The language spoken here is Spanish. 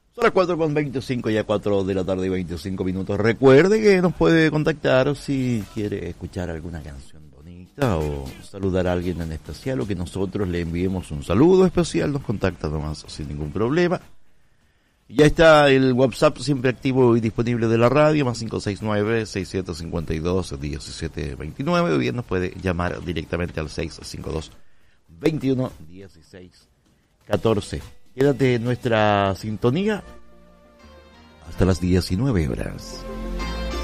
Son las 4:25, ya 4 de la tarde y 25 minutos. Recuerde que nos puede contactar si quiere escuchar alguna canción bonita o saludar a alguien en especial o que nosotros le enviemos un saludo especial. Nos contacta nomás sin ningún problema. Ya está el WhatsApp siempre activo y disponible de la radio, más 569-6752-1729. O bien nos puede llamar directamente al 652-21-16-14. Quédate en nuestra sintonía hasta las 19 horas.